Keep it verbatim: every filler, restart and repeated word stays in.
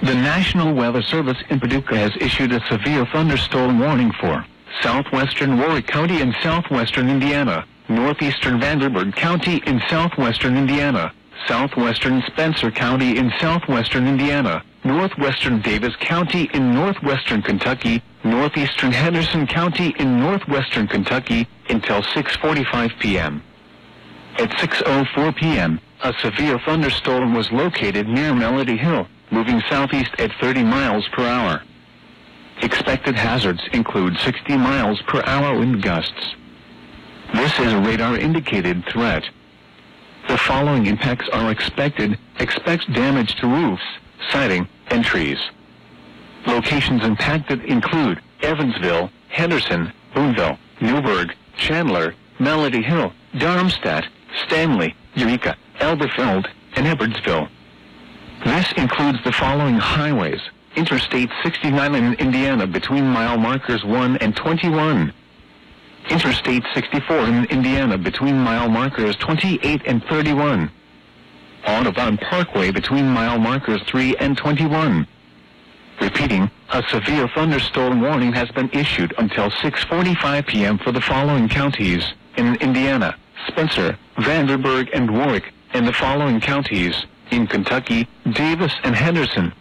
The National Weather Service in Paducah has issued a severe thunderstorm warning for southwestern Warwick County in southwestern Indiana, northeastern Vanderburgh County in southwestern Indiana, southwestern Spencer County in southwestern Indiana, northwestern Davis County in northwestern Kentucky, northeastern Henderson County in northwestern Kentucky, until six forty-five p.m. At six oh four p.m., a severe thunderstorm was located near Melody Hill, moving southeast at thirty miles per hour. Expected hazards include sixty miles per hour wind gusts. This is a radar-indicated threat. The following impacts are expected. Expect damage to roofs, siding, and trees. Locations impacted include Evansville, Henderson, Boonville, Newburgh, Chandler, Melody Hill, Darmstadt, Stanley, Eureka, Elberfeld, and Edwardsville. This includes the following highways: Interstate sixty-nine in Indiana between mile markers one and twenty-one. Interstate sixty-four in Indiana between mile markers twenty-eight and thirty-one. Audubon Parkway between mile markers three and twenty-one. Repeating, a severe thunderstorm warning has been issued until six forty-five p.m. for the following counties in Indiana: Spencer, Vanderburgh, and Warwick, and the following counties in Kentucky: Davis and Henderson.